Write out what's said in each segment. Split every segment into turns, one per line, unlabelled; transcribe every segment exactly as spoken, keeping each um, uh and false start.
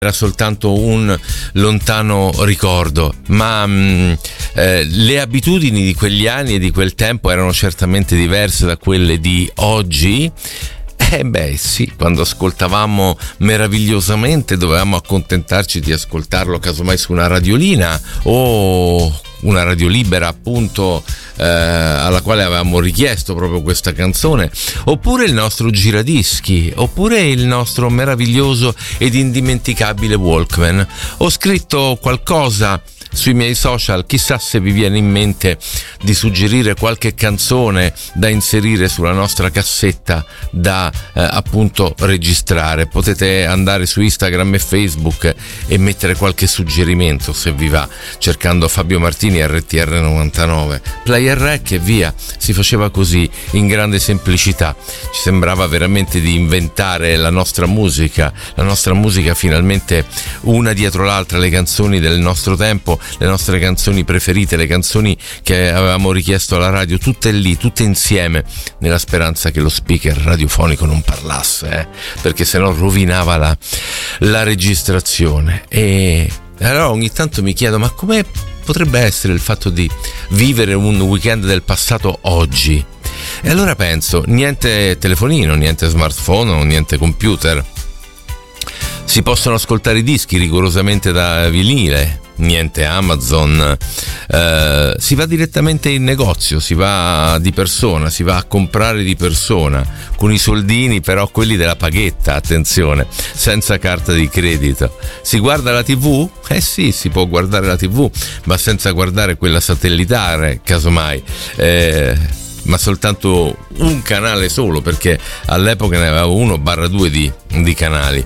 era soltanto un lontano ricordo, ma mh, eh, le abitudini di quegli anni e di quel tempo erano certamente diverse da quelle di oggi. Eh beh sì, quando ascoltavamo meravigliosamente dovevamo accontentarci di ascoltarlo casomai su una radiolina o una radio libera, appunto, eh, alla quale avevamo richiesto proprio questa canzone, oppure il nostro giradischi, oppure il nostro meraviglioso ed indimenticabile Walkman. Ho scritto qualcosa sui miei social, chissà se vi viene in mente di suggerire qualche canzone da inserire sulla nostra cassetta da eh, appunto registrare. Potete andare su Instagram e Facebook e mettere qualche suggerimento se vi va, cercando Fabio Martini R T R novantanove, Player Rec e via. Si faceva così, in grande semplicità. Ci sembrava veramente di inventare la nostra musica, la nostra musica finalmente una dietro l'altra, le canzoni del nostro tempo, le nostre canzoni preferite, le canzoni che avevamo richiesto alla radio, tutte lì, tutte insieme, nella speranza che lo speaker radiofonico non parlasse, eh? perché sennò rovinava la, la registrazione. E allora ogni tanto mi chiedo, ma come potrebbe essere il fatto di vivere un weekend del passato oggi? E allora penso, niente telefonino, niente smartphone, niente computer, si possono ascoltare i dischi rigorosamente da vinile, niente Amazon, eh, si va direttamente in negozio, si va di persona, si va a comprare di persona, con i soldini però quelli della paghetta, attenzione, senza carta di credito. Si guarda la tivù? Eh sì, si può guardare la tivù, ma senza guardare quella satellitare, casomai, eh, ma soltanto un canale solo, perché all'epoca ne avevo uno barra due di, di canali.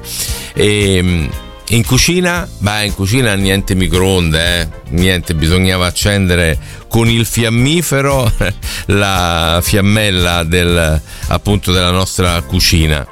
E in cucina? Beh, in cucina niente microonde, eh? niente, bisognava accendere con il fiammifero la fiammella del, appunto, della nostra cucina.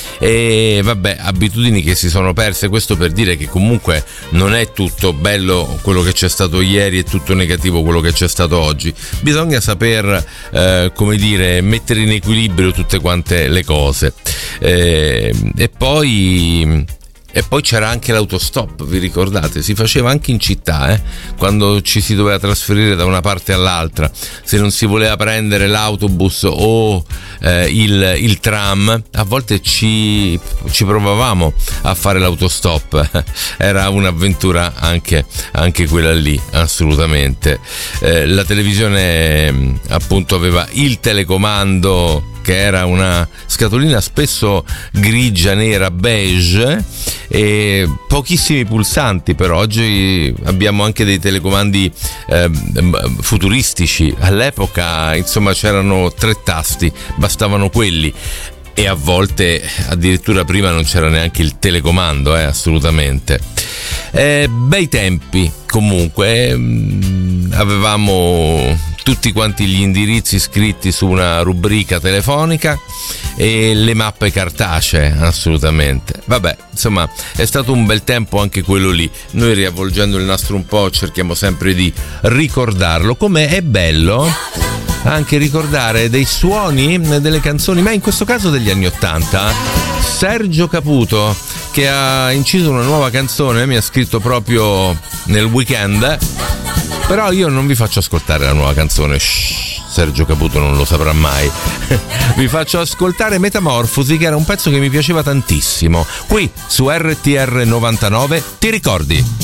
E vabbè, abitudini che si sono perse. Questo per dire che comunque non è tutto bello quello che c'è stato ieri e tutto negativo quello che c'è stato oggi. Bisogna saper eh, come dire, mettere in equilibrio tutte quante le cose. Eh, e poi E poi c'era anche l'autostop, vi ricordate? Si faceva anche in città, eh? Quando ci si doveva trasferire da una parte all'altra. Se non si voleva prendere l'autobus o eh, il, il tram, a volte ci, ci provavamo a fare l'autostop. Era un'avventura anche, anche quella lì, assolutamente. Eh, la televisione appunto aveva il telecomando, che era una scatolina spesso grigia, nera, beige, e pochissimi pulsanti. Per oggi abbiamo anche dei telecomandi eh, futuristici. All'epoca insomma c'erano tre tasti, bastavano quelli, e a volte addirittura prima non c'era neanche il telecomando, eh, assolutamente. Eh, bei tempi comunque. Eh, avevamo tutti quanti gli indirizzi scritti su una rubrica telefonica e le mappe cartacee, assolutamente. Vabbè, insomma, è stato un bel tempo anche quello lì. Noi, riavvolgendo il nastro un po', cerchiamo sempre di ricordarlo. Come è bello anche ricordare dei suoni delle canzoni, ma in questo caso degli anni ottanta. Sergio Caputo, che ha inciso una nuova canzone, mi ha scritto proprio nel weekend. Però io non vi faccio ascoltare la nuova canzone, shh, Sergio Caputo non lo saprà mai. Vi faccio ascoltare Metamorfosi, che era un pezzo che mi piaceva tantissimo. Qui su R T R novantanove, ti ricordi?